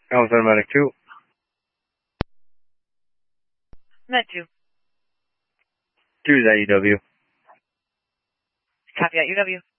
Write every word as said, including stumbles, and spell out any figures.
Alpha Medic two. Med two. two is at U W. Copy at U W.